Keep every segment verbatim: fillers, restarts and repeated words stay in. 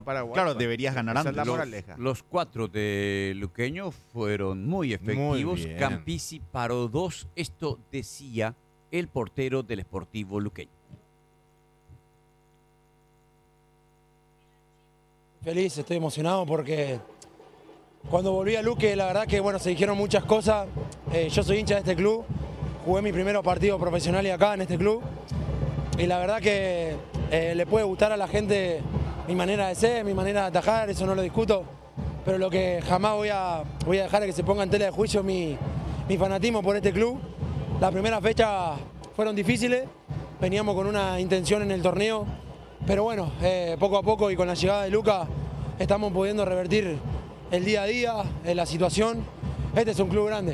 Paraguay. Claro, deberías ganar Esa es antes. la Los, moraleja. los cuatro de Luqueño fueron muy efectivos. bien. Campisi paró dos. Esto decía el portero del Sportivo Luqueño. Feliz, estoy emocionado porque cuando volví a Luque, la verdad que bueno, se dijeron muchas cosas. Eh, yo soy hincha de este club, jugué mi primer partido profesional y acá en este club. Y la verdad que eh, le puede gustar a la gente mi manera de ser, mi manera de atajar, eso no lo discuto. Pero lo que jamás voy a, voy a dejar es que se ponga en tela de juicio mi, mi fanatismo por este club. Las primeras fechas fueron difíciles, veníamos con una intención en el torneo. Pero bueno, eh, poco a poco y con la llegada de Luca estamos pudiendo revertir el día a día, eh, la situación. Este es un club grande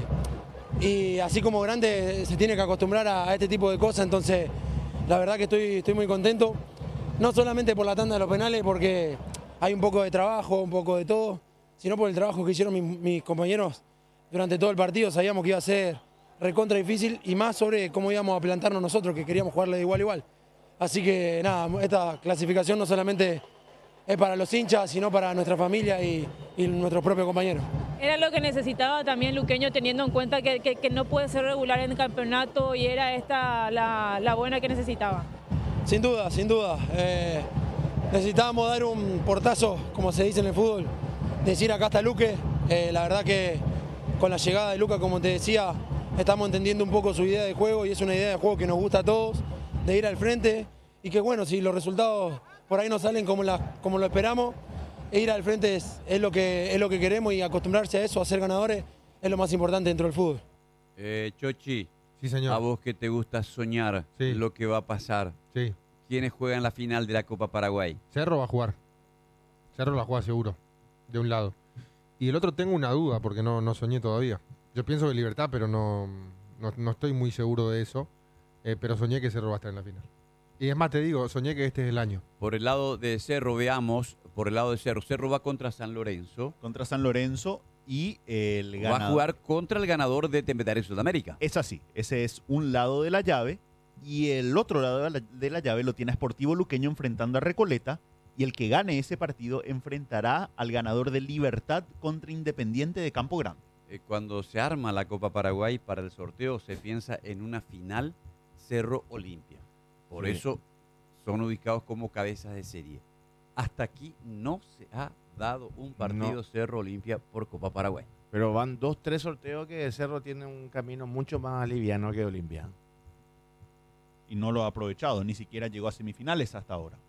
y así como grande se tiene que acostumbrar a, a este tipo de cosas, entonces la verdad que estoy, estoy muy contento, no solamente por la tanda de los penales, porque hay un poco de trabajo, un poco de todo, sino por el trabajo que hicieron mis, mis compañeros durante todo el partido. Sabíamos que iba a ser recontra difícil y más sobre cómo íbamos a plantarnos nosotros, que queríamos jugarle de igual a igual. Así que nada, esta clasificación no solamente es para los hinchas, sino para nuestra familia y, y nuestros propios compañeros. Era lo que necesitaba también Luqueño, teniendo en cuenta que, que, que no puede ser regular en el campeonato, y era esta la, la buena que necesitaba. Sin duda, sin duda. Eh, necesitábamos dar un portazo, como se dice en el fútbol, decir acá está Luque. Eh, la verdad que con la llegada de Luca, como te decía, estamos entendiendo un poco su idea de juego y es una idea de juego que nos gusta a todos, de ir al frente y que bueno, si los resultados por ahí no salen como, la, como lo esperamos, ir al frente es, es, lo que, es lo que queremos, y acostumbrarse a eso, a ser ganadores, es lo más importante dentro del fútbol. Eh, Chochi, Sí, señor. a vos que te gusta soñar Sí. lo que va a pasar. Sí. ¿Quiénes juegan la final de la Copa Paraguay? Cerro va a jugar. Cerro la juega seguro, de un lado. Y el otro tengo una duda, porque no, no soñé todavía. Yo pienso que Libertad, pero no, no, no estoy muy seguro de eso. Eh, pero soñé que Cerro va a estar en la final. Y es más, te digo, soñé que este es el año. Por el lado de Cerro, veamos, por el lado de Cerro. Cerro va contra San Lorenzo. Contra San Lorenzo y el ganador. Va a jugar contra el ganador de Temperley Sudamérica. Es así, ese es un lado de la llave y el otro lado de la, de la llave lo tiene Sportivo Luqueño enfrentando a Recoleta, y el que gane ese partido enfrentará al ganador de Libertad contra Independiente de Campo Grande. Eh, cuando se arma la Copa Paraguay para el sorteo, se piensa en una final Cerro Olimpia. Por Sí. eso son ubicados como cabezas de serie. Hasta aquí no se ha dado un partido No. Cerro Olimpia por Copa Paraguay. Pero van dos, tres sorteos que Cerro tiene un camino mucho más liviano que Olimpia. Y no lo ha aprovechado, ni siquiera llegó a semifinales hasta ahora.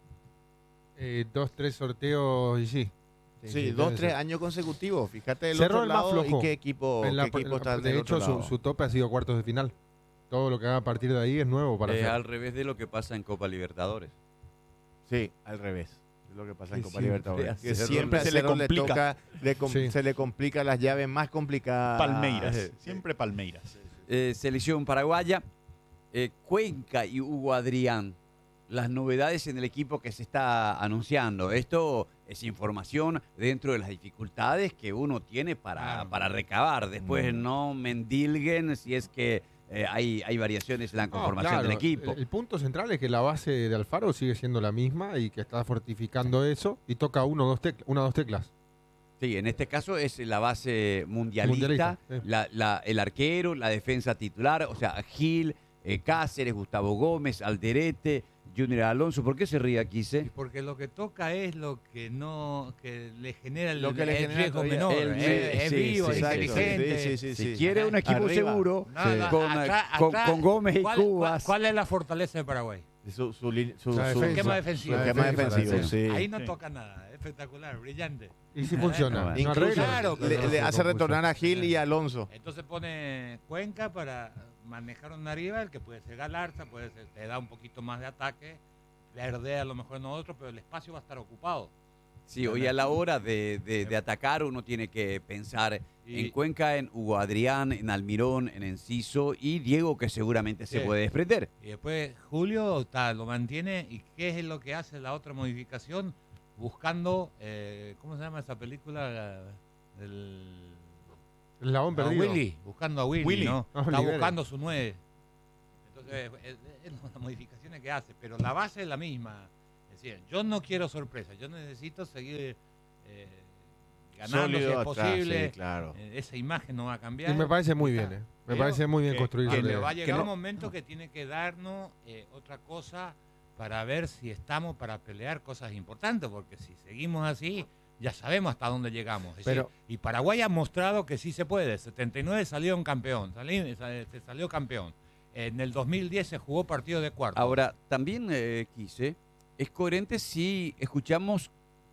Eh, dos, tres sorteos y sí. Sí, dos, tres años consecutivos. Fíjate el Cerro otro el más lado flojo. y qué equipo, En la- qué equipo en la- está de del hecho, otro su, lado. su tope ha sido cuartos de final. Todo lo que haga a partir de ahí es nuevo para Es hacer. al revés de lo que pasa en Copa Libertadores. Sí, al revés. Es lo que pasa en Que Copa siempre Libertadores. a Que Cerro siempre a se le Cerro le complica. toca, le com- Sí. se le complica las llaves más complicadas. Palmeiras, siempre Palmeiras. Eh, selección paraguaya, eh, Cuenca y Hugo Adrián. Las novedades en el equipo que se está anunciando. Esto es información dentro de las dificultades que uno tiene para, para recabar. Después Mm. no mendilguen si es que eh, hay, hay variaciones en la No, conformación claro, del equipo. El, el punto central es que la base de Alfaro sigue siendo la misma y que está fortificando eso y toca uno o dos, tecla, una o dos teclas. Sí, en este caso es la base mundialista, Mundialista, sí. la- la- el arquero, la defensa titular, o sea, Gil, eh, Cáceres, Gustavo Gómez, Alderete, Junior Alonso. ¿Por qué se ríe aquí, Y se? porque lo que toca es lo que no que le genera el, Lo que le el genera riesgo todavía. menor. El- es, es sí, vivo, sí, es Exacto. inteligente. Sí, sí, sí, Si sí. quiere un equipo Arriba. seguro, No, sí, no, con, atrás- con- atrás- con Gómez y ¿Cuál, Cubas. cuál- cuál es la fortaleza de Paraguay? Su, su, lin- su- La su- defensa. esquema defensivo. su esquema La defensa, defensivo, sí. Ahí no Sí. toca nada. Espectacular, brillante. Y si funciona. bueno. No Incluso arregla. Claro, le, pero- le hace retornar a Gil y a Alonso. Entonces pone Cuenca para manejar un arriba, el que puede ser Galarza, puede ser, te da un poquito más de ataque, pierde a lo mejor en otro, pero el espacio va a estar ocupado. Sí, hoy a la hora de, de- de atacar uno tiene que pensar Y- en Cuenca, en Hugo Adrián, en Almirón, en Enciso y Diego, que seguramente se Sí. puede desprender. Y después Julio ta, lo mantiene. ¿Y qué es lo que hace la otra modificación? Buscando, eh, ¿cómo se llama esa película? El, El Labón a perdido. Willy, buscando a Willy, Willy. ¿no? Ah, Está Olivera. buscando su nueve. Entonces, es, es las modificaciones que hace, pero la base es la misma. Es decir, yo no quiero sorpresas, yo necesito seguir eh, ganando Sólido si es atrás, posible. sí, claro. Eh, esa imagen no va a cambiar. Y me parece muy Está- bien, eh. Me pero parece muy bien que- construido. que el le de- va a llegar no- un momento que tiene que darnos eh, otra cosa para ver si estamos para pelear cosas importantes, porque si seguimos así, ya sabemos hasta dónde llegamos. Es Pero- decir, y Paraguay ha mostrado que sí se puede. setenta y nueve salió un campeón, salí- se salió campeón. En el dos mil diez se jugó partido de cuarto. Ahora, también eh, quise, es coherente si escuchamos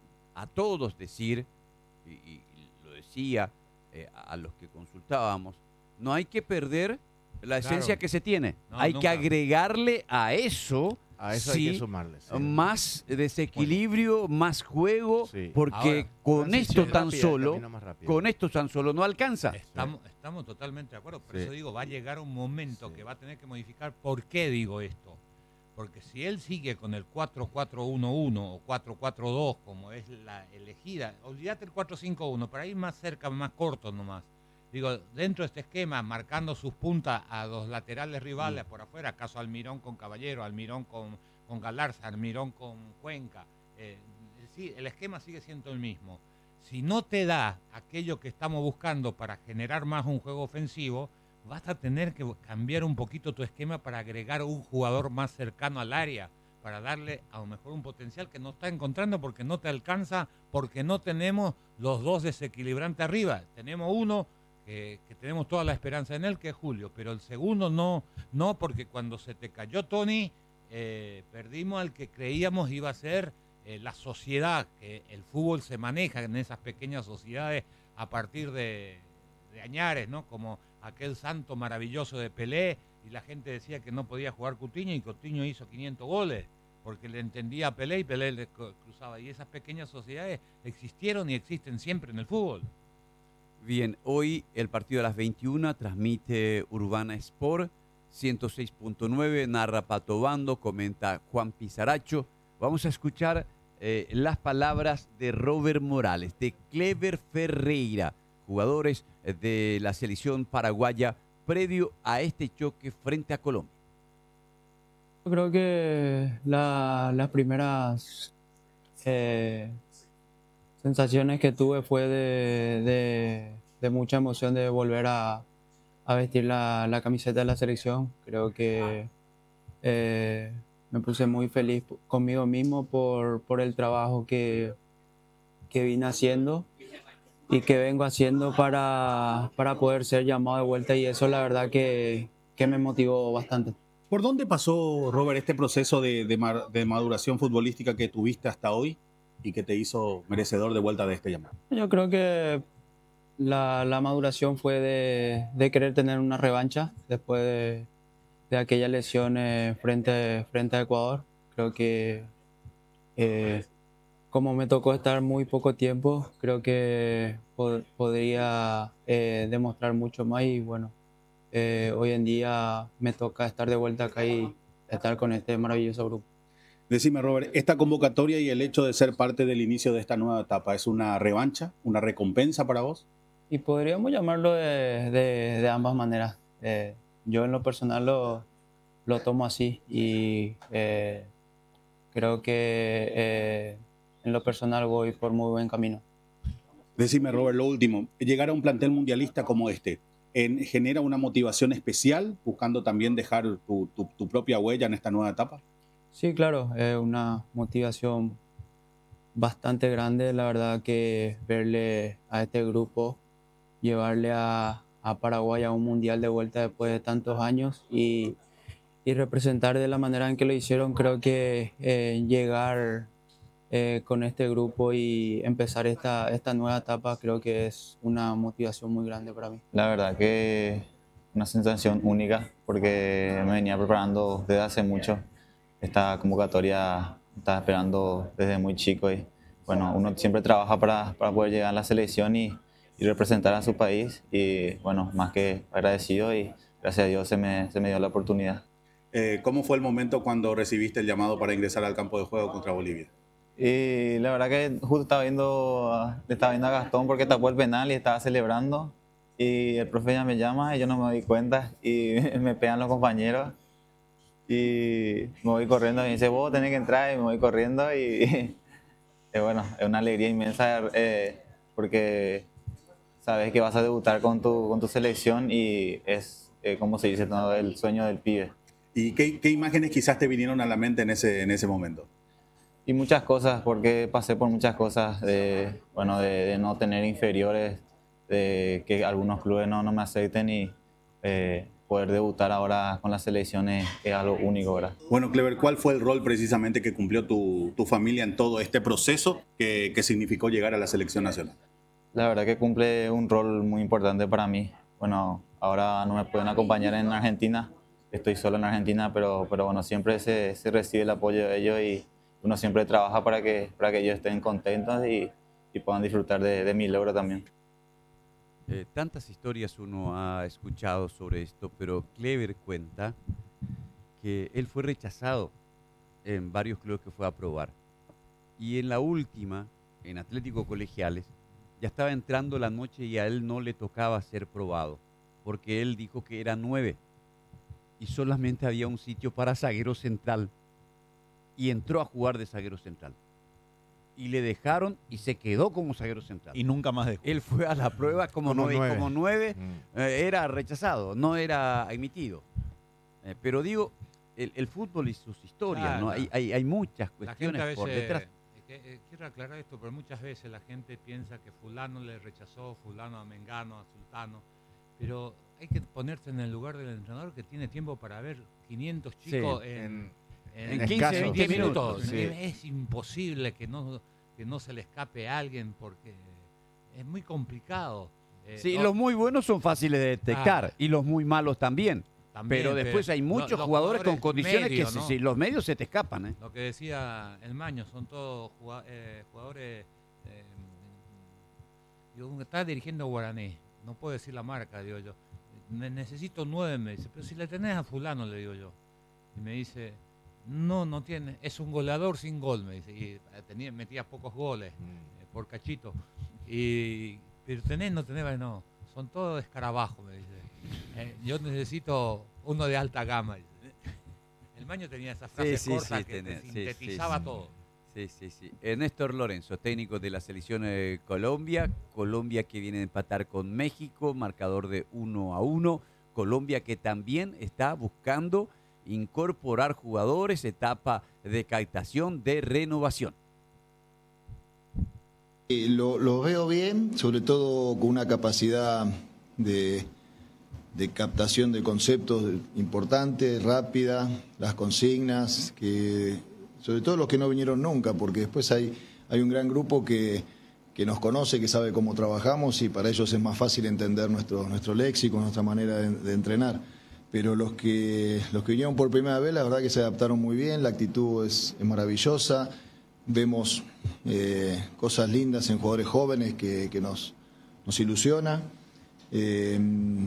a todos decir, y, y lo decía eh, a los que consultábamos, no hay que perder la Claro. esencia que se tiene. No, hay que nunca. agregarle a eso, A eso sí, hay que sumarle. sí. más desequilibrio, más juego, Sí. porque Ahora, con Transición esto tan rápida, solo, camino más rápido. con esto tan solo no alcanza. Estamos, estamos totalmente de acuerdo. Por Sí. eso digo, va a llegar un momento Sí. que va a tener que modificar. ¿Por qué digo esto? Porque si él sigue con el cuatro cuatro uno uno o cuatro cuatro dos, como es la elegida, olvídate el cuatro cinco uno, para ir más cerca, más corto nomás. Digo, dentro de este esquema, marcando sus puntas a los laterales rivales por afuera, caso Almirón con Caballero, Almirón con, con Galarza, Almirón con Cuenca. Eh, sí, el esquema sigue siendo el mismo. Si no te da aquello que estamos buscando para generar más un juego ofensivo, vas a tener que cambiar un poquito tu esquema para agregar un jugador más cercano al área, para darle a lo mejor un potencial que no está encontrando porque no te alcanza, porque no tenemos los dos desequilibrantes arriba. Tenemos uno que, que tenemos toda la esperanza en él, que es Julio, pero el segundo no, no porque cuando se te cayó Tony, eh, perdimos al que creíamos iba a ser eh, la sociedad, que el fútbol se maneja en esas pequeñas sociedades a partir de, de añares, ¿no? Como aquel santo maravilloso de Pelé, y la gente decía que no podía jugar Coutinho, y Coutinho hizo quinientos goles, porque le entendía a Pelé y Pelé le cruzaba. Y esas pequeñas sociedades existieron y existen siempre en el fútbol. Bien, hoy el partido a las veintiuna transmite Urbana Sport, ciento seis punto nueve, narra Pato Bando, comenta Juan Pizaracho. Vamos a escuchar eh, las palabras de Robert Morales, de Clever Ferreira, jugadores de la selección paraguaya previo a este choque frente a Colombia. Yo creo que la- las primeras eh, sensaciones que tuve fue de, de- de mucha emoción de volver a, a vestir la, la camiseta de la selección. Creo que eh, me puse muy feliz conmigo mismo por, por el trabajo que, que vine haciendo y que vengo haciendo para, para poder ser llamado de vuelta, y eso la verdad que, que me motivó bastante. ¿Por dónde pasó, Robert, este proceso de, de mar- de maduración futbolística que tuviste hasta hoy y que te hizo merecedor de vuelta de este llamado? Yo creo que la, la maduración fue de, de querer tener una revancha después de, de aquella lesión eh, frente, frente a Ecuador. Creo que eh, como me tocó estar muy poco tiempo, creo que pod- podría eh, demostrar mucho más, y bueno, eh, hoy en día me toca estar de vuelta acá y estar con este maravilloso grupo. Decime, Robert, ¿esta convocatoria y el hecho de ser parte del inicio de esta nueva etapa es una revancha, una recompensa para vos? Y podríamos llamarlo de, de- de ambas maneras. Eh, yo en lo personal lo, lo tomo así, y eh, creo que eh, en lo personal voy por muy buen camino. Decime, Robert, lo último, llegar a un plantel mundialista como este, en- ¿genera una motivación especial buscando también dejar tu, tu- tu propia huella en esta nueva etapa? Sí, claro, es una motivación bastante grande, la verdad, que verle a este grupo, llevarle a, a Paraguay a un mundial de vuelta después de tantos años, y, y representar de la manera en que lo hicieron. Creo que eh, llegar eh, con este grupo y empezar esta, esta nueva etapa, creo que es una motivación muy grande para mí. La verdad que una sensación única, porque me venía preparando desde hace mucho. Esta convocatoria estaba esperando desde muy chico, y bueno, uno siempre trabaja para, para poder llegar a la selección y, y representar a su país, y bueno, más que agradecido, y gracias a Dios se me, se me dio la oportunidad. Eh, ¿Cómo fue el momento cuando recibiste el llamado para ingresar al campo de juego contra Bolivia? Y la verdad que justo estaba viendo, le estaba viendo a Gastón porque tapó el penal y estaba celebrando, y el profe ya me llama y yo no me doy cuenta, y me pegan los compañeros, y me voy corriendo. Y me dice, vos tenés que entrar, y me voy corriendo. Y, y bueno, es una alegría inmensa eh, porque sabes que vas a debutar con tu, con tu selección y es, eh, como se dice, todo el sueño del pibe. ¿Y qué, qué imágenes quizás te vinieron a la mente en ese, en ese momento? Y muchas cosas, porque pasé por muchas cosas, de, bueno, de, de no tener inferiores, de que algunos clubes no, no me acepten y eh, poder debutar ahora con la selección es, es algo único, ¿verdad? Bueno, Clever, ¿cuál fue el rol precisamente que cumplió tu, tu familia en todo este proceso que, que significó llegar a la selección nacional? La verdad que cumple un rol muy importante para mí. Bueno, ahora no me pueden acompañar en Argentina, estoy solo en Argentina, pero, pero bueno, siempre se, se recibe el apoyo de ellos y uno siempre trabaja para que, para que ellos estén contentos y, y puedan disfrutar de, de mi logro también. Eh, tantas historias uno ha escuchado sobre esto, pero Clever cuenta que él fue rechazado en varios clubes que fue a probar. Y en la última, en Atlético Colegiales, ya estaba entrando la noche y a él no le tocaba ser probado, porque él dijo que era nueve y solamente había un sitio para zaguero central. Y entró a jugar de zaguero central. Y le dejaron y se quedó como zaguero central. Y nunca más dejó. Él fue a la prueba como, Como nueve, nueve. como nueve Mm. eh, era rechazado, no era emitido. Eh, pero digo, el, el fútbol y sus historias, Claro. ¿no? Hay, hay, hay muchas La gente cuestiones a veces, por detrás. eh, que- eh, quiero aclarar esto, pero muchas veces la gente piensa que fulano le rechazó, fulano a Mengano, a Sultano, pero hay que ponerse en el lugar del entrenador que tiene tiempo para ver quinientos chicos Sí, en, en quince, veinte minutos, Es- sí. Es imposible que no, que no se le escape a alguien porque es muy complicado. Eh, Sí, no- los muy buenos son fáciles de detectar Ah. y los muy malos también. También, pero después pero hay muchos lo- los jugadores con jugadores condiciones medios, que si- ¿no? si los medios se te escapan. ¿eh? Lo que decía el Maño, son todos juga- eh, jugadores. Eh, digo, está dirigiendo Guaraní, no puedo decir la marca, digo yo. Ne- necesito nueve, me dice, pero si le tenés a Fulano, le digo yo. Y me dice, no, no tiene, es un goleador sin gol, me dice. Y eh, tenía, metía pocos goles eh, por cachito. Y, pero tenés, no tenés, no, son todos escarabajos, me dice. Eh, yo necesito uno de alta gama. Dice. El Maño tenía esa frase Sí, sí, corta sí, que tenía, te sí, sintetizaba sí, sí. todo. Sí, sí, sí. Eh, Néstor Lorenzo, técnico de la selección de Colombia. Colombia que viene a empatar con México, marcador de uno a uno. Colombia que también está buscando incorporar jugadores, etapa de captación, de renovación. Eh, Lo, lo veo bien, sobre todo con una capacidad de, de captación de conceptos importante, rápida, las consignas, que sobre todo los que no vinieron nunca, porque después hay, hay un gran grupo que, que nos conoce, que sabe cómo trabajamos y para ellos es más fácil entender nuestro, nuestro léxico, nuestra manera de, de entrenar. Pero los que, los que vinieron por primera vez, la verdad que se adaptaron muy bien, la actitud es, es maravillosa. Vemos eh, cosas lindas en jugadores jóvenes que, que nos, nos ilusiona. Eh,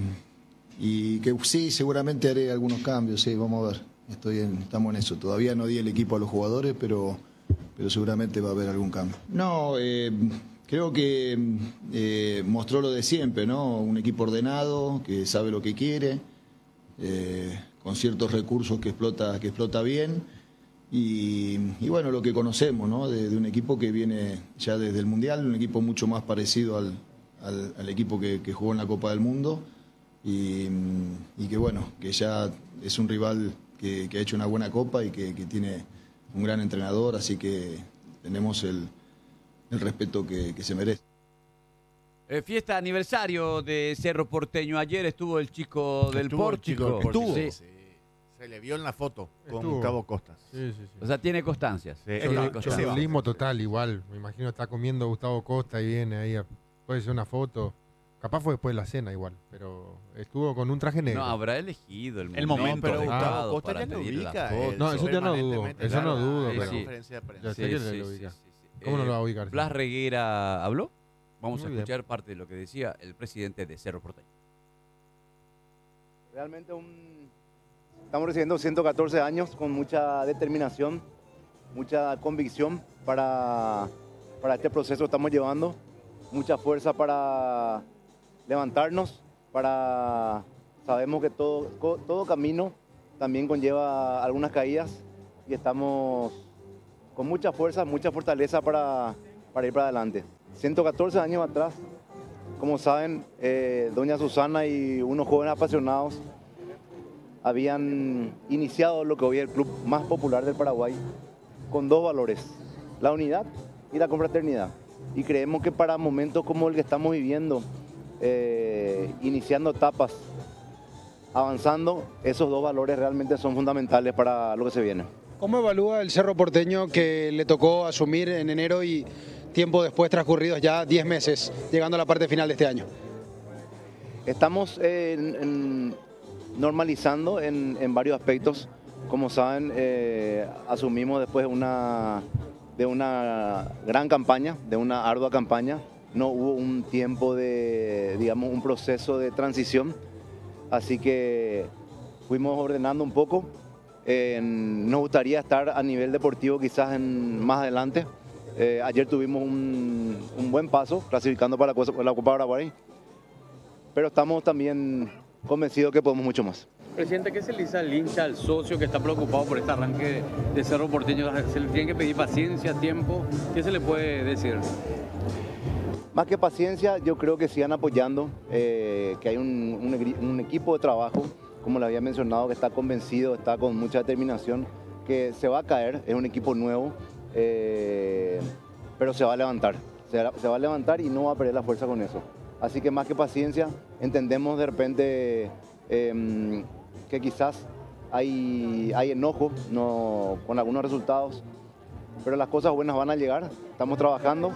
y que sí, seguramente haré algunos cambios, sí, vamos a ver. Estoy en, estamos en eso. Todavía no di el equipo a los jugadores, pero, pero seguramente va a haber algún cambio. No, eh, creo que eh, mostró lo de siempre, ¿no? Un equipo ordenado, que sabe lo que quiere, eh, con ciertos recursos que explota, que explota bien. Y, y bueno, lo que conocemos, ¿no? De, de un equipo que viene ya desde el Mundial, un equipo mucho más parecido al, al, al equipo que, que jugó en la Copa del Mundo y, y que bueno, que ya es un rival que, que ha hecho una buena Copa y que, que tiene un gran entrenador, así que tenemos el, el respeto que, que se merece. Eh, fiesta aniversario de Cerro Porteño. Ayer estuvo el chico del Estuvo el chico Pórtico. del Pórtico, Sí. sí. Se le vio en la foto con Estuvo. Cabo Costas. Sí, sí, sí. O sea, tiene constancias. Sí. Tiene Cholo- constancias. Cholulismo total, igual. Me imagino está comiendo Gustavo Costa y viene ahí. A, puede ser una foto. Capaz fue después de la cena igual, pero estuvo con un traje negro. No, habrá elegido el, El momento pero adecuado Gustavo Costa para ya lo pedirle la ubica. foto. él No, eso ya no dudo, permanentemente eso no da dudo, la pero- conferencia de prensa. Ya sé que le lo ubica. ¿Cómo no lo va a ubicar? Blas Reguera habló. Vamos Muy a bien. escuchar parte de lo que decía el presidente de Cerro Porteño. Realmente un... estamos recibiendo ciento catorce años con mucha determinación, mucha convicción para, para este proceso que estamos llevando, mucha fuerza para levantarnos, para sabemos que todo, co- todo camino también conlleva algunas caídas y estamos con mucha fuerza, mucha fortaleza para, para ir para adelante. ciento catorce años atrás, como saben, eh, doña Susana y unos jóvenes apasionados habían iniciado lo que hoy es el club más popular del Paraguay con dos valores, la unidad y la confraternidad. Y creemos que para momentos como el que estamos viviendo, eh, iniciando etapas, avanzando, esos dos valores realmente son fundamentales para lo que se viene. ¿Cómo evalúa el Cerro Porteño que le tocó asumir en enero y tiempo después transcurridos ya diez meses, llegando a la parte final de este año? Estamos eh, en, en, normalizando en, en varios aspectos. Como saben, eh, asumimos después una, de una gran campaña, de una ardua campaña. No hubo un tiempo de, digamos, un proceso de transición. Así que fuimos ordenando un poco. Eh, nos gustaría estar a nivel deportivo quizás en, más adelante. Eh, ayer tuvimos un, un buen paso clasificando para la, la Copa Paraguay, pero estamos también convencidos que podemos mucho más. Presidente, ¿qué se le dice al hincha, al socio que está preocupado por este arranque de Cerro Porteño? ¿Se le tiene que pedir paciencia, tiempo? ¿Qué se le puede decir? Más que paciencia, yo creo que sigan apoyando, eh, que hay un, un, un equipo de trabajo, como le había mencionado, que está convencido, está con mucha determinación, que se va a caer, es un equipo nuevo, eh, pero se va a levantar, se, se va a levantar y no va a perder la fuerza con eso. Así que más que paciencia, entendemos de repente eh, que quizás hay, hay enojo no, con algunos resultados, pero las cosas buenas van a llegar, estamos trabajando.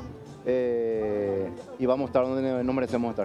Eh, y vamos a estar donde no merecemos estar.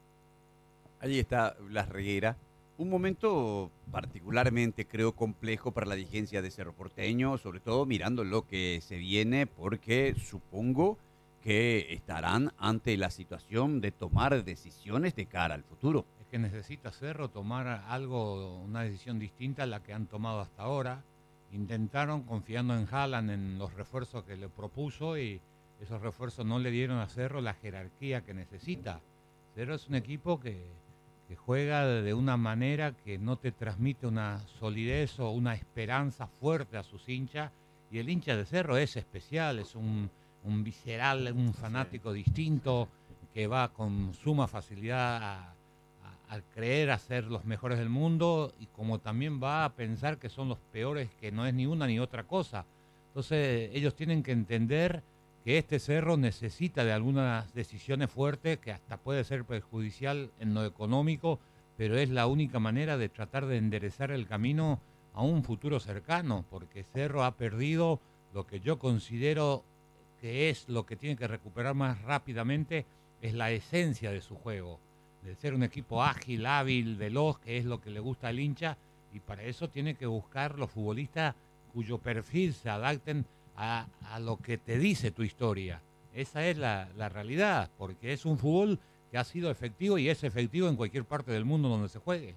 Allí está Blas Reguera. Un momento particularmente, creo, complejo para la dirigencia de Cerro Porteño, sobre todo mirando lo que se viene, porque supongo que estarán ante la situación de tomar decisiones de cara al futuro. Es que necesita Cerro tomar algo, una decisión distinta a la que han tomado hasta ahora. Intentaron, confiando en Haaland, en los refuerzos que le propuso, y esos refuerzos no le dieron a Cerro la jerarquía que necesita. Cerro es un equipo que, que juega de una manera que no te transmite una solidez o una esperanza fuerte a sus hinchas. Y el hincha de Cerro es especial, es un, un visceral, un fanático sí. distinto, que va con suma facilidad a, a, a creer a ser los mejores del mundo, y como también va a pensar que son los peores, que no es ni una ni otra cosa. Entonces ellos tienen que entender que este Cerro necesita de algunas decisiones fuertes, que hasta puede ser perjudicial en lo económico, pero es la única manera de tratar de enderezar el camino a un futuro cercano, porque Cerro ha perdido lo que yo considero que es lo que tiene que recuperar más rápidamente, es la esencia de su juego, de ser un equipo ágil, hábil, veloz, que es lo que le gusta al hincha, y para eso tiene que buscar los futbolistas cuyo perfil se adapten A, a lo que te dice tu historia. Esa es la, la realidad, porque es un fútbol que ha sido efectivo y es efectivo en cualquier parte del mundo donde se juegue.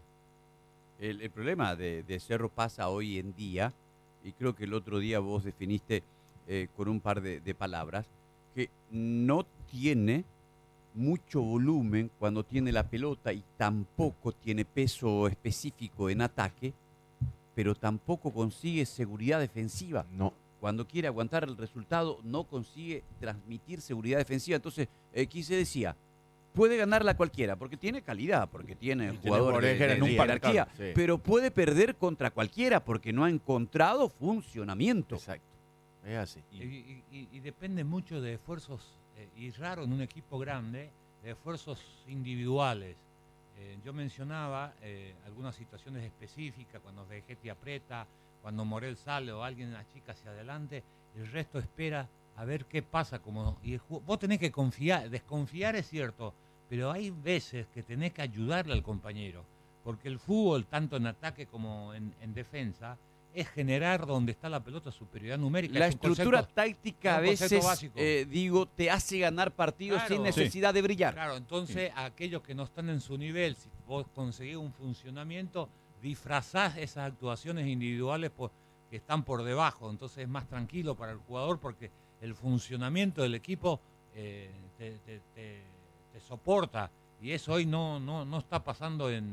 El, el problema de, de Cerro pasa hoy en día, y creo que el otro día vos definiste eh, con un par de, de palabras, que no tiene mucho volumen cuando tiene la pelota y tampoco tiene peso específico en ataque, pero tampoco consigue seguridad defensiva. No. Cuando quiere aguantar el resultado, no consigue transmitir seguridad defensiva. Entonces, eh, aquí se decía, puede ganarla cualquiera, porque tiene calidad, porque tiene jugadores de, de, de jerarquía, sí. pero puede perder contra cualquiera, porque no ha encontrado funcionamiento. Exacto, es así. Y, y, y, y depende mucho de esfuerzos, eh, y raro en un equipo grande, de esfuerzos individuales. Eh, yo mencionaba eh, algunas situaciones específicas, cuando Vegetti aprieta, cuando Morel sale o alguien achica hacia adelante, el resto espera a ver qué pasa. Como, y el, vos tenés que confiar, desconfiar es cierto, pero hay veces que tenés que ayudarle al compañero, porque el fútbol, tanto en ataque como en, en defensa, es generar donde está la pelota superioridad numérica. La es estructura concepto, táctica a veces, eh, digo, te hace ganar partidos claro, sin necesidad sí. de brillar. Claro, entonces sí. aquellos que no están en su nivel, si vos conseguís un funcionamiento, disfrazás esas actuaciones individuales por, que están por debajo, entonces es más tranquilo para el jugador, porque el funcionamiento del equipo eh, te, te, te, te soporta, y eso hoy no, no, no está pasando en,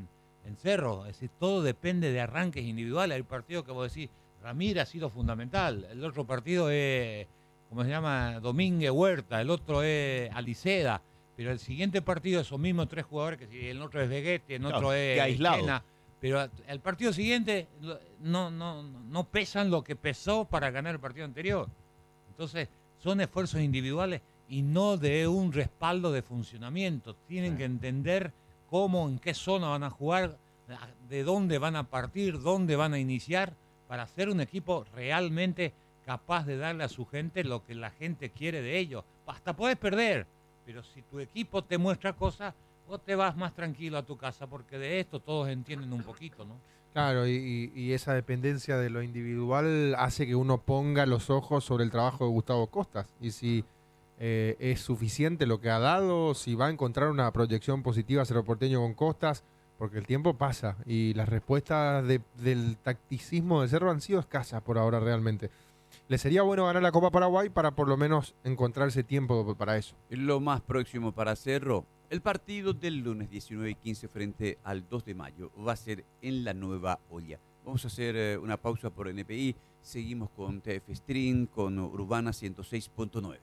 en Cerro. Es decir, todo depende de arranques individuales. Hay partidos que vos decís, Ramírez ha sido fundamental. El otro partido es, ¿cómo se llama? Domínguez Huerta. El otro es Aliceda. Pero el siguiente partido, esos mismos tres jugadores, que si el otro es Veguete, el otro Claro, es que aislado. Chena, pero el partido siguiente no, no, no pesan lo que pesó para ganar el partido anterior. Entonces, son esfuerzos individuales y no de un respaldo de funcionamiento. Tienen que entender cómo, en qué zona van a jugar, de dónde van a partir, dónde van a iniciar, para hacer un equipo realmente capaz de darle a su gente lo que la gente quiere de ellos. Hasta podés perder, pero si tu equipo te muestra cosas, vos te vas más tranquilo a tu casa, porque de esto todos entienden un poquito, ¿no? Claro, y, y esa dependencia de lo individual hace que uno ponga los ojos sobre el trabajo de Gustavo Costas. Y si eh, es suficiente lo que ha dado, si va a encontrar una proyección positiva Cerro Porteño con Costas, porque el tiempo pasa y las respuestas de, del tacticismo de Cerro han sido escasas por ahora realmente. Le sería bueno ganar la Copa Paraguay para por lo menos encontrarse tiempo para eso. Lo más próximo para Cerro, el partido del lunes diecinueve y quince frente al dos de mayo va a ser en la Nueva Olla. Vamos a hacer eh, una pausa por N P I. Seguimos con T F Stream, con Urbana ciento seis punto nueve.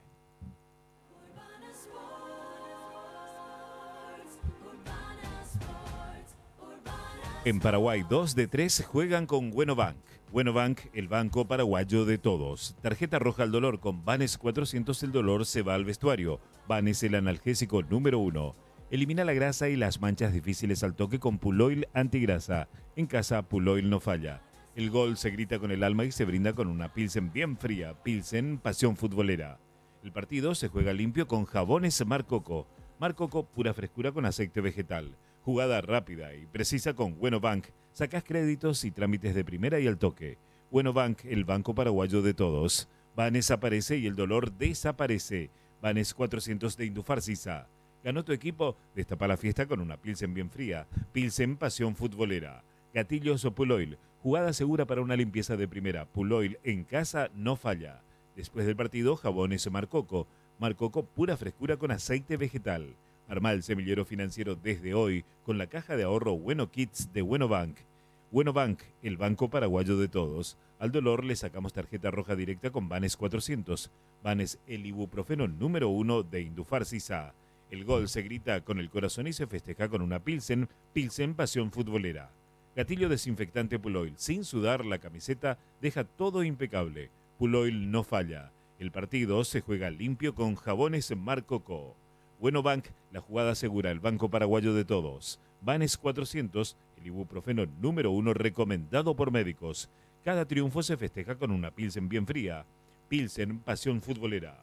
En Paraguay, dos de tres juegan con Bueno Bank. Bueno Bank, el banco paraguayo de todos. Tarjeta roja al dolor con Banes cuatrocientos, el dolor se va al vestuario. Banes, el analgésico número uno. Elimina la grasa y las manchas difíciles al toque con Puloil antigrasa. En casa, Puloil no falla. El gol se grita con el alma y se brinda con una Pilsen bien fría. Pilsen, pasión futbolera. El partido se juega limpio con jabones Mar Coco. Mar Coco, pura frescura con aceite vegetal. Jugada rápida y precisa con Bueno Bank. Sacás créditos y trámites de primera y al toque. Bueno Bank, el banco paraguayo de todos. Banes aparece y el dolor desaparece. Banes cuatrocientos de Indufar Sisa. ¿Ganó tu equipo? Destapa la fiesta con una Pilsen bien fría. Pilsen, pasión futbolera. Gatillos o Puloil. Jugada segura para una limpieza de primera. Puloil en casa no falla. Después del partido, jabones Mar Coco. Mar Coco, pura frescura con aceite vegetal. Arma el semillero financiero desde hoy con la caja de ahorro Bueno Kids de Bueno Bank. Bueno Bank, el banco paraguayo de todos. Al dolor le sacamos tarjeta roja directa con Banes cuatrocientos. Banes, el ibuprofeno número uno de Indufar Sisa. El gol se grita con el corazón y se festeja con una Pilsen. Pilsen, pasión futbolera. Gatillo desinfectante Puloil. Sin sudar la camiseta, deja todo impecable. Puloil no falla. El partido se juega limpio con jabones Mar Coco. Bueno Bank, la jugada segura, el banco paraguayo de todos. Banes cuatrocientos, el ibuprofeno número uno recomendado por médicos. Cada triunfo se festeja con una Pilsen bien fría. Pilsen, pasión futbolera.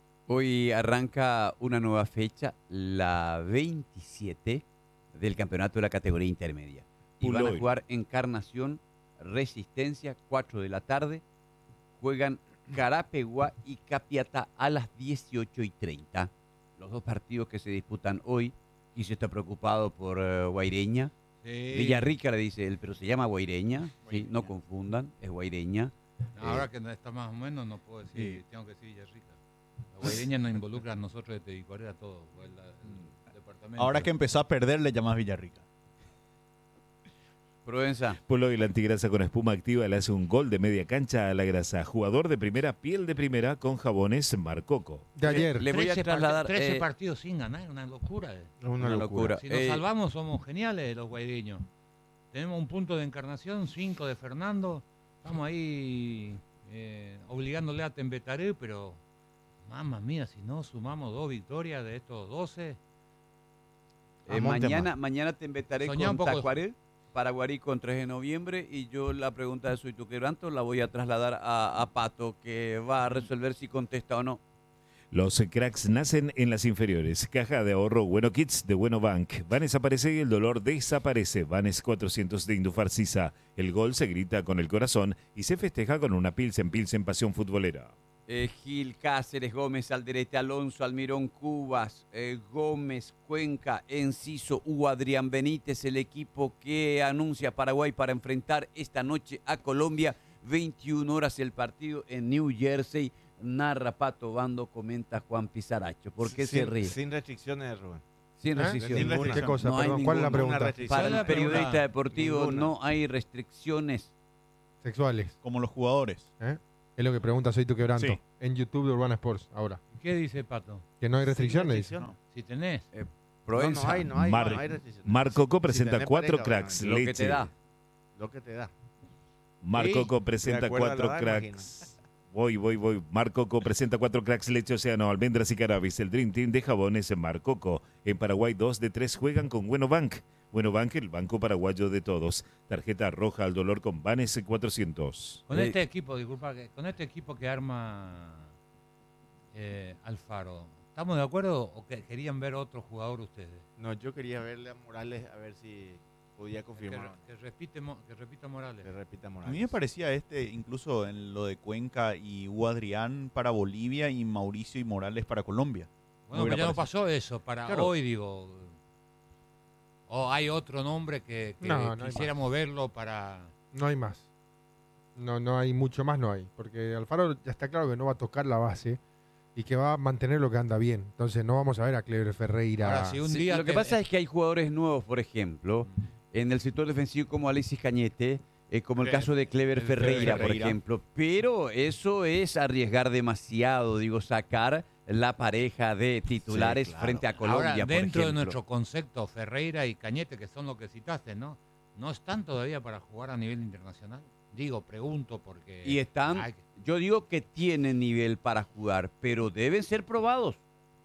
Hoy arranca una nueva fecha, la veintisiete del campeonato de la categoría intermedia. Y van a jugar Encarnación, Resistencia, cuatro de la tarde. Juegan Carapeguá y Capiatá a las dieciocho y treinta. Los dos partidos que se disputan hoy. Quiso está preocupado por uh, Guaireña. Sí. Villarrica le dice él, pero se llama Guaireña. Sí, no confundan, es Guaireña. Ahora Eh, que no está más o menos, no puedo decir, tengo que decir Villarrica. La Guaireña nos involucra a nosotros de Tevicuarera a todos. El, el departamento. Ahora que empezó a perder, le llamas Villarrica. Provenza. Puloil antigrasa con espuma activa le hace un gol de media cancha a la grasa. Jugador de primera, piel de primera con jabones Mar Coco. De ayer. Le voy a trece trasladar, part- trece eh, partidos sin ganar, una locura. Es una, Una locura. locura. Si nos Eh, salvamos, somos geniales los guaireños. Tenemos un punto de Encarnación, cinco de Fernando. Estamos ahí eh, obligándole a Tembetaré, pero mamma mía, si no sumamos dos victorias de estos doce. Eh, mañana, mañana te invitaré Soñá un con poco. Tacuarel, Paraguarí con tres de noviembre, y yo la pregunta de Soy tu quebranto la voy a trasladar a, a Pato, que va a resolver si contesta o no. Los cracks nacen en las inferiores. Caja de ahorro Bueno Kids de Bueno Bank. Banes aparece y el dolor desaparece. Banes cuatrocientos de Indufar Sisa. El gol se grita con el corazón y se festeja con una Pilsen Pilsen pasión futbolera. Eh, Gil, Cáceres, Gómez, Alderete, Alonso, Almirón, Cubas, eh, Gómez, Cuenca, Enciso, Hugo Adrián Benítez, el equipo que anuncia Paraguay para enfrentar esta noche a Colombia. veintiuna horas el partido en New Jersey. Narra Pato Bando, comenta Juan Pizaracho. ¿Por qué sin, se ríe? Sin restricciones, Rubén. Sin ¿Eh? restricción. Ninguna. Ninguna. ¿Qué cosa? No hay Perdón, ¿cuál es la ninguna pregunta? restricción. Para ¿Cuál es el la pregunta? periodista deportivo Ninguna. no hay restricciones. Sexuales. Como los jugadores. ¿eh? Es lo que pregunta Soy tu Quebranto. Sí. En YouTube de Urbana Sports, ahora. ¿Qué dice Pato? Que no hay restricciones. restricción. dice. Si tenés. Eh, No, Proenza. no hay, no hay, Mar- no hay restricciones. Marcoco Si presenta tenés cuatro pareja, cracks obviamente. Lo que leche. te da. Lo que te da. Marcoco Sí, presenta de acuerdo a cuatro la edad, cracks. Voy, voy, voy. Marcoco presenta cuatro cracks leche océano, almendras y cannabis. El Dream Team de jabones en Marcoco. En Paraguay, dos de tres juegan con Bueno Bank. Bueno Bank, el banco paraguayo de todos. Tarjeta roja al dolor con Banes cuatrocientos. Con Eh, este equipo, disculpa, que- con este equipo que arma eh, Alfaro, ¿estamos de acuerdo o que querían ver otro jugador ustedes? No, yo quería verle a Morales a ver si podía Que, confirmar. que repite, Mo- que repita Morales. Que repita A Morales. mí me parecía este, incluso en lo de Cuenca y Hugo Adrián para Bolivia y Mauricio y Morales para Colombia. Bueno, Me pero hubiera ya no parecido. pasó eso, para Claro. hoy digo. ¿O hay otro nombre que, que No, no hay quisiéramos verlo para...? No hay más. No, no hay mucho más, no hay. Porque Alfaro ya está claro que no va a tocar la base y que va a mantener lo que anda bien. Entonces no vamos a ver a Cleber Ferreira. Ahora, si un Sí, día lo que te- pasa es que hay jugadores nuevos, por ejemplo, en el sector defensivo como Alexis Cañete, eh, como el Cle- caso de Clever el Ferreira, por Ferreira. ejemplo. Pero eso es arriesgar demasiado, digo, sacar la pareja de titulares Sí, claro. frente a Colombia, Ahora, por dentro de ejemplo. nuestro concepto, Ferreira y Cañete, que son los que citaste, ¿no? ¿No están todavía para jugar a nivel internacional? Digo, pregunto porque... Y están, hay- yo digo que tienen nivel para jugar, pero deben ser probados.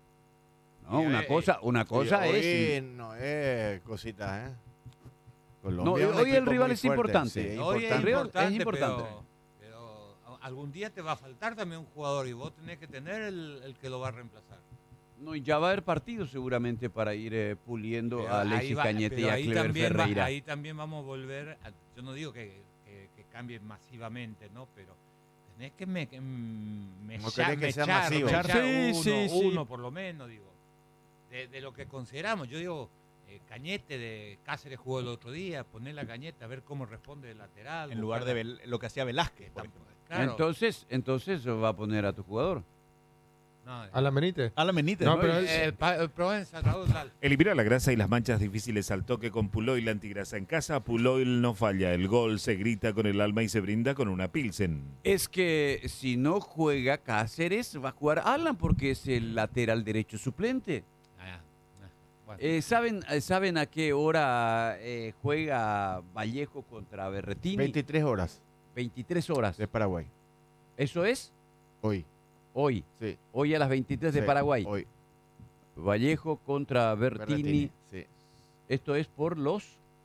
No, Y, una eh, cosa, una cosa hoy es... no es cosita, ¿eh? No, Colombia es un hoy el equipo rival muy es fuerte, importante. sí, Hoy es importante. El rival importante, es importante. Pero, pero algún día te va a faltar también un jugador y vos tenés que tener el, el que lo va a reemplazar. No, y ya va a haber partidos seguramente para ir eh, puliendo Pero a ahí Alexis va- Cañete y pero a ahí Cleber también va- Ferreira. ahí también vamos a volver, a- yo no digo que, que, que cambie masivamente, ¿no? Pero tenés que me, que, mm, me No echar, querés que me sea echar, masivo. me echar Sí, uno, sí, sí. uno por lo menos, digo. De, de lo que consideramos, yo digo, eh, Cañete de Cáceres jugó el otro día, poner la Cañete a ver cómo responde de lateral. En lugar de buscar la- Vel- lo que hacía Velázquez, por ejemplo. Claro. Entonces, entonces va a poner a tu jugador. No, Alan Benítez. Alan Benítez. No, ¿no? pero él- eh, Pa- eh, Provenza, Raúl, dale. Elimina la grasa y las manchas difíciles al toque con Puloil antigrasa en casa. Puloil no falla. El gol se grita con el alma y se brinda con una Pilsen. Es que si no juega Cáceres, va a jugar Alan porque es el lateral derecho suplente. Ah, ah, bueno. Eh, ¿saben, eh, ¿Saben a qué hora eh, juega Vallejo contra Berretini? veintitrés horas veintitrés horas. de Paraguay. ¿Eso es? Hoy. Hoy. Sí. Hoy a las veintitrés de Sí, Paraguay. Hoy. Vallejo contra Bertini. Berrettini, sí. Esto es por los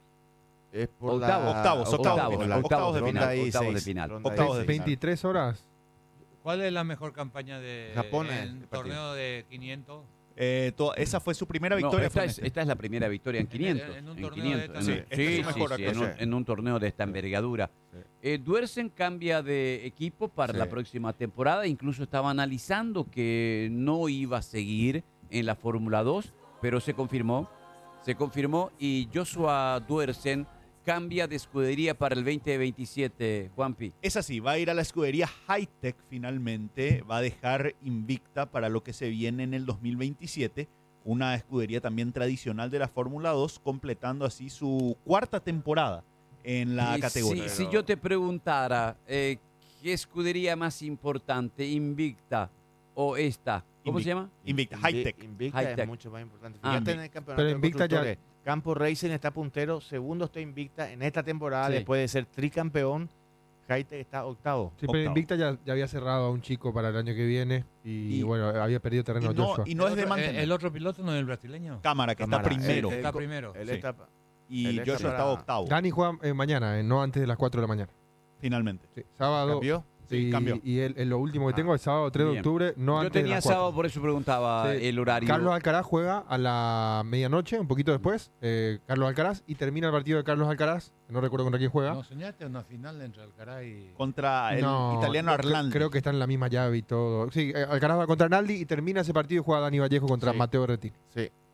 Es por octavos. la- Octavos, octavos de octavos, final, octavos de ronda final. I Octavos de seis, final. ronda Octavos I de seis. veintitrés horas. ¿Cuál es la mejor campaña de Japón, en el el partido. torneo de quinientos? Eh, to- esa fue su primera No, victoria. esta, fue en es, este. esta es la primera victoria en quinientos. en un en torneo quinientos, de en esta- un- sí, esta es su mejor sí, en, un, actuación. en un torneo de esta envergadura. Eh, Duersen cambia de equipo para Sí. la próxima temporada. Incluso estaba analizando que no iba a seguir en la Fórmula dos, pero se confirmó. Se confirmó y Joshua Duersen cambia de escudería para el veinte veintisiete, Juanpi. Es así, va a ir a la escudería Hightech finalmente, va a dejar invicta para lo que se viene en el dos mil veintisiete, una escudería también tradicional de la Fórmula dos, completando así su cuarta temporada en la Y categoría. Si, si yo te preguntara, eh, ¿qué escudería más importante, Invicta o esta? ¿Cómo Invicta. se llama? Invicta, Invi- Hightech. Invicta Hightech. es mucho más importante. Ah, Fíjate Invi- en el campeonato pero de Invicta ya- constructores. Campo Racing está puntero, segundo está Invicta en esta temporada, Sí. después de ser tricampeón, Hightech está octavo. Sí, pero Octavo. Invicta ya, ya había cerrado a un chico para el año que viene y, Y- bueno, había perdido terreno Y a no, Joshua. y no el es de otro- mantener. ¿El otro piloto no es el brasileño? Cámara, que Cámara, está primero. él- él- Está primero. Él Sí. está, y él está Joshua para- está octavo, Dani juega eh, mañana, eh, no antes de las cuatro de la mañana. finalmente. Sí, sábado. ¿cambió? Sí, y, cambió. y el, el- lo último que Ah, tengo es sábado tres de bien. octubre, no Yo antes de tenía las cuatro. sábado, por eso preguntaba Sí. el horario. Carlos Alcaraz juega a la medianoche, un poquito después. eh, Carlos Alcaraz y termina el partido de Carlos Alcaraz. No recuerdo contra quién juega. ¿No soñaste una final entre Alcaraz y...? Contra el No, italiano no, cre- Arlandi. Creo que está en la misma llave y todo. Sí, eh, Alcaraz va contra Naldi y termina ese partido y juega Dani Vallejo contra Sí. Mateo Berrettini. Sí.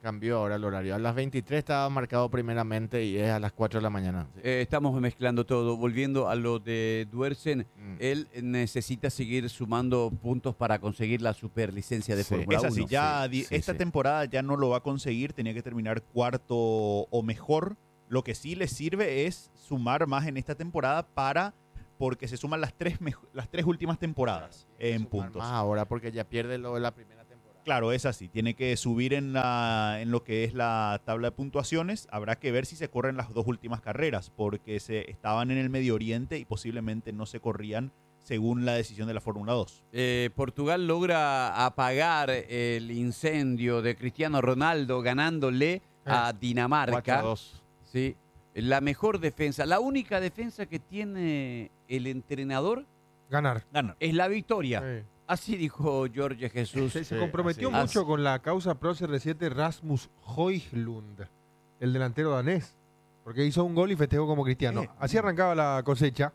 Cambió ahora el horario. A las veintitrés estaba marcado primeramente y es a las cuatro de la mañana. Sí. Eh, estamos mezclando todo. Volviendo a lo de Duersen, Mm. él necesita seguir sumando puntos para conseguir la superlicencia de Sí, Fórmula es uno. así, ya Sí, di- sí, esta sí. temporada ya no lo va a conseguir, tenía que terminar cuarto o mejor. Lo que sí le sirve es sumar más en esta temporada para porque se suman las tres mejo- las tres últimas temporadas en puntos. Más ahora porque ya pierde lo de la primera temporada. Claro, es así. Tiene que subir en, la, en lo que es la tabla de puntuaciones. Habrá que ver si se corren las dos últimas carreras, porque se estaban en el Medio Oriente y posiblemente no se corrían según la decisión de la Fórmula dos. Eh, Portugal logra apagar el incendio de Cristiano Ronaldo ganándole a Dinamarca. cuatro a dos. Sí, la mejor defensa, la única defensa que tiene el entrenador Ganar. Ganar. es la victoria. Sí. Así dijo Jorge Jesús. Se, se Sí, comprometió así. mucho Así. con la causa Pro C R siete Rasmus Højlund, el delantero danés, porque hizo un gol y festejó como cristiano. Eh. Así arrancaba la cosecha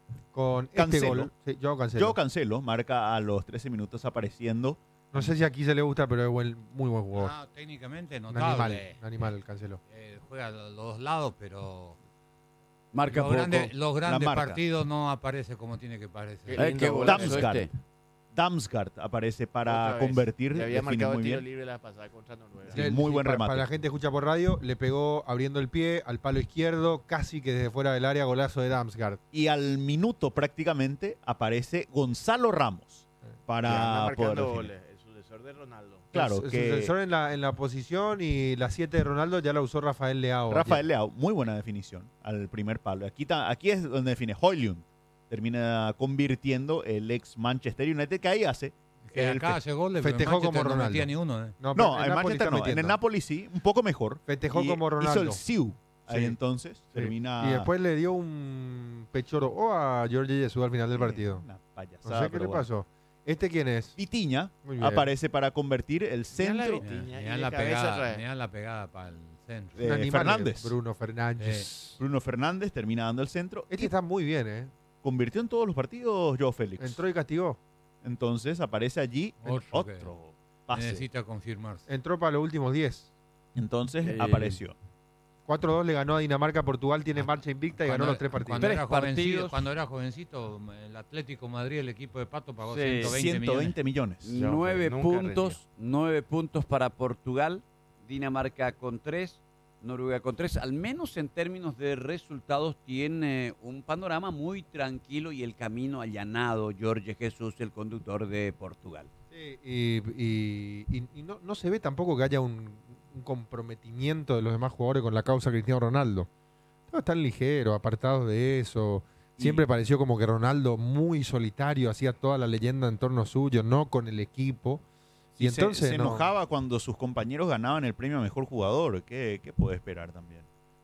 con este Cancelo. gol. Sí, yo cancelo. Yo Cancelo marca a los trece minutos apareciendo. No sé si aquí se le gusta, pero es buen- muy buen jugador. Ah, técnicamente un notable. animal, un animal Cancelo. Eh, juega a los dos lados, pero Marca los poco. grandes, los grandes marca. partidos no aparece como tiene que parecer. Qué Eh, lindo qué gol. golazo Damsgaard. este. Damsgaard aparece para Otra vez. convertir. Le había define marcado muy tiro bien. libre la pasada contra Noruega. Sí, Él, muy buen para, remate. Para la gente que escucha por radio, le pegó abriendo el pie al palo izquierdo, casi que desde fuera del área, golazo de Damsgaard. Y al minuto prácticamente aparece Gonzalo Ramos Y anda para poder marcando definir. goles. El sucesor de Ronaldo. Claro, Su- su que- sucesor en la, en la posición y la siete de Ronaldo ya la usó Rafael Leao. Rafael Leao, muy buena definición al primer palo. Aquí, ta- aquí es donde define Højlund. Termina convirtiendo el ex Manchester United que ahí hace. Que el acá fe- hace goles, pero en festejó como Manchester no Ronaldo. metía ni uno. ¿eh? No, No, pero en Napoli Manchester está no. En el metiendo. Napoli sí, un poco mejor. Festejó Y como Hizo Ronaldo. el Siu. Ahí Sí. entonces Sí. termina. Y después le dio un pechoro o a Jorge Jesús al final del Sí, partido. una No payasada, sé qué pero le bueno. pasó. ¿Este quién es? Vitiña Muy bien. aparece para convertir el centro Vitiña. Viña, y Mirá de la, cabeza pegada, trae. mirá la pegada para el centro. de Un animal, Fernández. Bruno Fernández. Bruno Fernández termina dando el centro. Este y está muy bien, ¿eh? convirtió en todos los partidos Joao Félix. Entró y castigó. Entonces aparece allí Otro otro, que pase. Necesita confirmarse. Entró para los últimos diez. Entonces Eh, apareció. cuatro dos le ganó a Dinamarca. Portugal tiene marcha invicta y ganó los tres partidos. Cuando Tres era, jovencito, partidos. cuando era jovencito, el Atlético Madrid, el equipo de Pato, pagó Sí. ciento veinte, ciento veinte millones. millones. Nueve Nunca puntos, nueve puntos para Portugal, Dinamarca con tres, Noruega con tres. Al menos en términos de resultados tiene un panorama muy tranquilo y el camino allanado. Jorge Jesús, el conductor de Portugal. Sí, y y- y- y no, no se ve tampoco que haya un, un comprometimiento de los demás jugadores con la causa Cristiano Ronaldo. Todos están ligeros, apartados de eso. Siempre Y- pareció como que Ronaldo muy solitario, hacía toda la leyenda en torno suyo, no con el equipo. Y Y se- entonces se, no. enojaba cuando sus compañeros ganaban el premio a mejor jugador. ¿Qué, qué puede esperar también?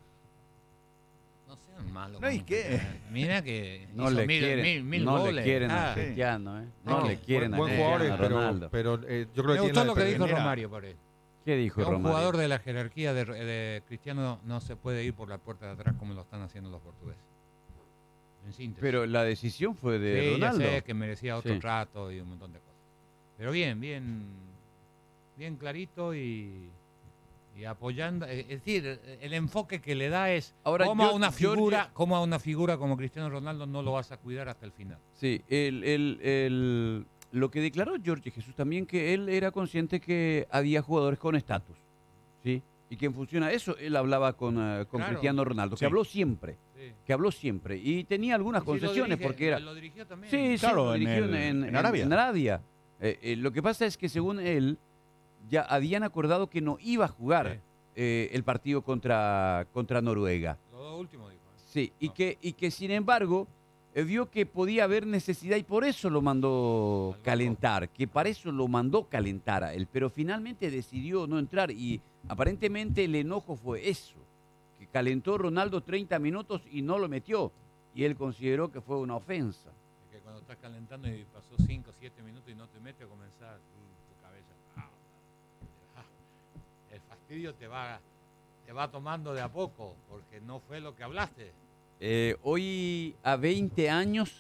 No sean malos. No, ¿y con qué? Cristiano. Mira que No hizo le mil, quieren, mil, mil no goles. le quieren a Ah, sí. Cristiano, ¿eh? No, No, le quieren buen, buen a jugador, Cristiano pero, Ronaldo. pero eh, yo creo Me que gustó tiene lo que dijo genera- Romario por él. ¿Qué dijo Que un Romario? jugador de la jerarquía de, de Cristiano no se puede ir por la puerta de atrás como lo están haciendo los portugueses. En síntesis. Pero la decisión fue de sí, Ronaldo. ya sé que merecía otro Sí. trato y un montón de cosas. Pero bien, bien, bien clarito y, y apoyando. Es decir, el enfoque que le da es Ahora, cómo, a yo- una Jorge- figura, cómo a una figura como Cristiano Ronaldo no lo vas a cuidar hasta el final. Sí, el, el, el- lo que declaró Jorge Jesús también, que él era consciente que había jugadores con estatus, ¿sí? Y que en función a eso él hablaba con, eh, con Claro. Cristiano Ronaldo, que Sí. habló siempre, Sí. que habló siempre. Y tenía algunas Y si lo concesiones dirige- porque era... Lo dirigió también. Sí, sí, Claro, lo en dirigió el- en, en Arabia. en Arabia. Eh, eh, lo que pasa es que según él, ya habían acordado que no iba a jugar Sí. eh, el partido contra, contra Noruega. Los dos últimos dijo. ¿eh? Sí, y No. que, y que sin embargo eh, vio que podía haber necesidad y por eso lo mandó Al banco. calentar, que para eso lo mandó calentar a él, pero finalmente decidió no entrar y aparentemente el enojo fue eso, que calentó Ronaldo treinta minutos y no lo metió y él consideró que fue una ofensa. Es que cuando estás calentando y pasó cinco o siete minutos y no te mete, comenzás uh, tu cabeza. ah, ah, el fastidio te va, te va tomando de a poco, porque no fue lo que hablaste. Eh, hoy a veinte años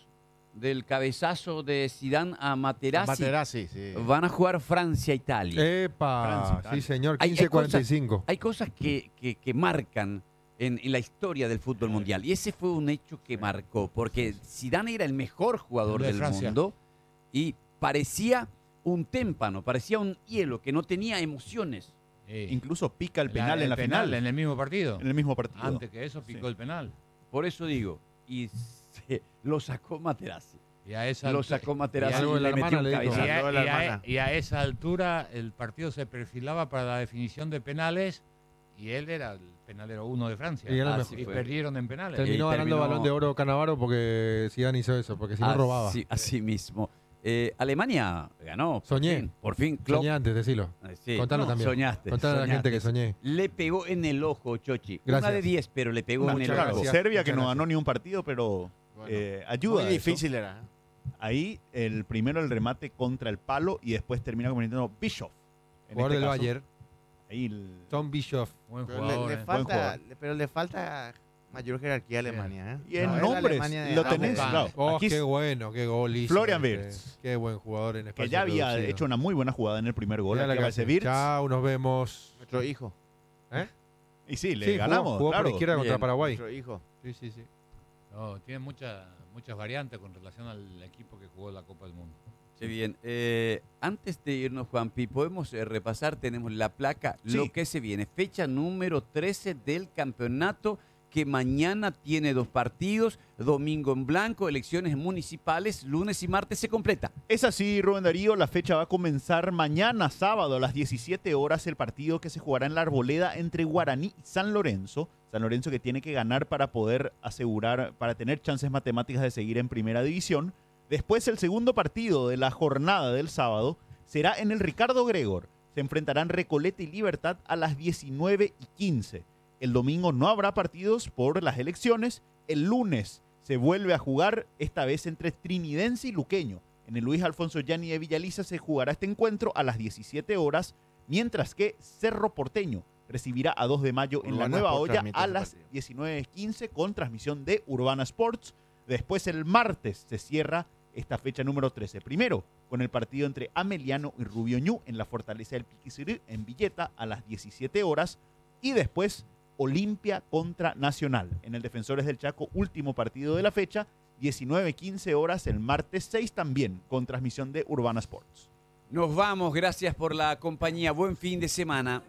del cabezazo de Zidane a Materazzi. Materazzi, sí. Van a jugar Francia-Italia. Epa, Francia-Italia. sí señor, Hay- hay quince cuarenta y cosas- cinco. Hay cosas que, que- que marcan en, en la historia del fútbol mundial. Y ese fue un hecho que marcó, porque Zidane era el mejor jugador El de del Francia. mundo y parecía un témpano, parecía un hielo que no tenía emociones. Incluso pica el La- penal el en la penal, final. en el mismo partido. En el mismo partido. Antes que eso picó Sí. el penal. Por eso digo, y se- lo sacó Materazzi. Y a esa Lo altura- sacó Materazzi y a- y le metió un y a- cabezazo. y a- y a esa altura el partido se perfilaba para la definición de penales y él era el penalero uno de Francia. Y era el Así mejor. y perdieron en penales. Terminó Y ganando terminó- balón de oro Cannavaro porque Zidane hizo eso, porque si no robaba. Así, así mismo. Eh, Alemania ganó. por Soñé. fin, Por fin, Klopp. Soñé antes, decilo. Eh, sí. Contalo No, también. Soñaste. Contale a la soñaste. gente que soñé. Le pegó en el ojo, Chochi. Una Gracias. de diez, pero le pegó Una- en el claro, ojo. Serbia que muchas no gracias. ganó ni un partido, pero eh, ayuda. Muy a eso. difícil era. Ahí el primero el remate contra el palo y después termina convirtiendo Bischoff. En Jugador este del caso, Bayern. Ahí el- Tom Bischoff. Buen Pero jugador. le, le eh. falta, jugador. le- pero le falta mayor jerarquía a Alemania. ¿eh? Y en No, es la nombres Alemania de lo antes. tenés, Buscando. claro. Oh, Aquí qué es- bueno, qué gol hizo. Florian este. Wirtz. Qué buen jugador en espacio que ya había reducido. hecho una muy buena jugada en el primer gol. Mirá la Aquí clase. aparece Wirtz. Chao, nos vemos. Nuestro hijo. ¿Eh? Y sí, le Sí, jugó- ganamos. Jugó, claro. por izquierda contra Bien. Paraguay. Nuestro hijo. Sí, sí, sí. No, tiene mucha- muchas variantes con relación al equipo que jugó la Copa del Mundo. Sí, bien. Eh, antes de irnos, Juanpi, podemos eh, repasar, tenemos la placa, Sí. lo que se viene. Fecha número trece del campeonato, que mañana tiene dos partidos, domingo en blanco, elecciones municipales, lunes y martes se completa. Es así, Rubén Darío. La fecha va a comenzar mañana, sábado, a las diecisiete horas, el partido que se jugará en la Arboleda entre Guaraní y San Lorenzo. San Lorenzo que tiene que ganar para poder asegurar, para tener chances matemáticas de seguir en primera división. Después, el segundo partido de la jornada del sábado será en el Ricardo Gregor. Se enfrentarán Recoleta y Libertad a las diecinueve y quince. El domingo no habrá partidos por las elecciones. El lunes se vuelve a jugar, esta vez entre Trinidense y Luqueño. En el Luis Alfonso Yanni de Villaliza se jugará este encuentro a las diecisiete horas, mientras que Cerro Porteño recibirá a dos de mayo en la Urbana Nueva Sport Olla transmite a ese las partido. diecinueve quince con transmisión de Urbana Sports. Después el martes se cierra esta fecha número trece. Primero con el partido entre Ameliano y Rubio Ñu en la Fortaleza del Piquisirí en Villeta a las diecisiete horas. Y después Olimpia contra Nacional en el Defensores del Chaco, último partido de la fecha, diecinueve quince horas el martes seis también con transmisión de Urbana Sports. Nos vamos, gracias por la compañía, buen fin de semana.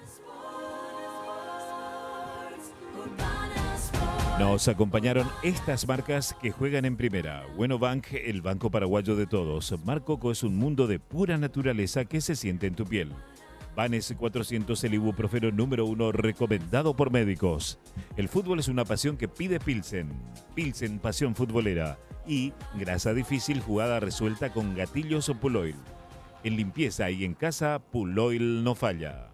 Nos acompañaron estas marcas que juegan en primera. Bueno Bank, el banco paraguayo de todos. Marcoco es un mundo de pura naturaleza que se siente en tu piel. Vanes cuatrocientos, el ibuprofeno número uno recomendado por médicos. El fútbol es una pasión que pide Pilsen. Pilsen, pasión futbolera. Y grasa difícil, jugada resuelta con gatillos o Puloil. En limpieza y en casa, Puloil no falla.